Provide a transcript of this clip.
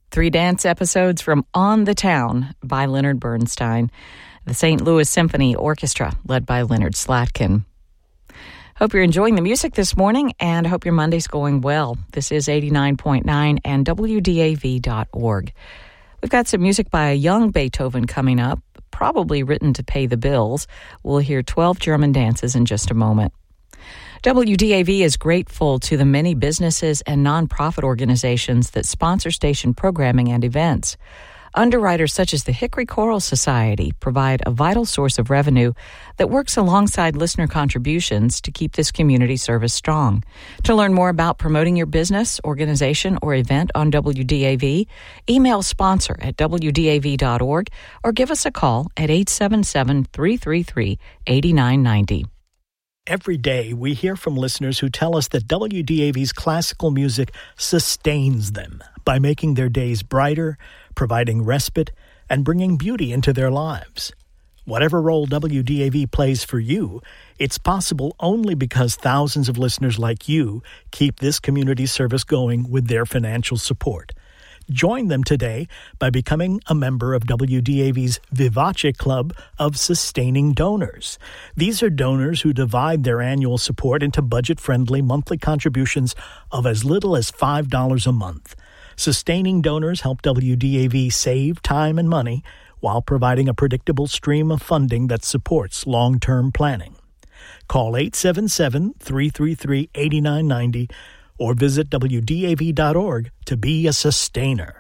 3 dance episodes from On the Town by Leonard Bernstein, the St. Louis Symphony Orchestra, led by Leonard Slatkin. Hope you're enjoying the music this morning, and I hope your Monday's going well. This is 89.9 and WDAV.org. We've got some music by a young Beethoven coming up, probably written to pay the bills. We'll hear 12 German dances in just a moment. WDAV is grateful to the many businesses and nonprofit organizations that sponsor station programming and events. Underwriters such as the Hickory Choral Society provide a vital source of revenue that works alongside listener contributions to keep this community service strong. To learn more about promoting your business, organization, or event on WDAV, email sponsor at WDAV.org or give us a call at 877-333-8990. Every day, we hear from listeners who tell us that WDAV's classical music sustains them by making their days brighter, providing respite, and bringing beauty into their lives. Whatever role WDAV plays for you, it's possible only because thousands of listeners like you keep this community service going with their financial support. Join them today by becoming a member of WDAV's Vivace Club of Sustaining Donors. These are donors who divide their annual support into budget-friendly monthly contributions of as little as $5 a month. Sustaining donors help WDAV save time and money while providing a predictable stream of funding that supports long-term planning. Call 877-333-8990 or visit WDAV.org to be a sustainer.